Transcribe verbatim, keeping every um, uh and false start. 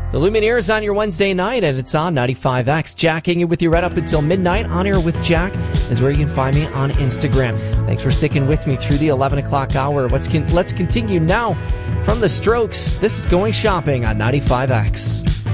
The Lumineers on your Wednesday night, and it's on ninety-five X. Jack hanging with you right up until midnight. On Air with Jack is where you can find me on Instagram. Thanks for sticking with me through the eleven o'clock hour. Let's, con- let's continue now from the Strokes. This is Going Shopping on ninety-five X.